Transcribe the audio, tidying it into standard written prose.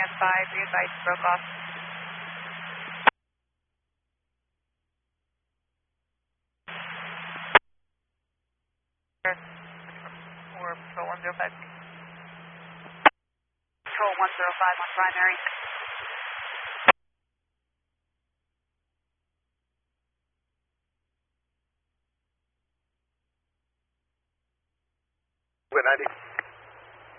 155, be advised, broke off. Or Patrol 105. Patrol 105 on primary. Good 90.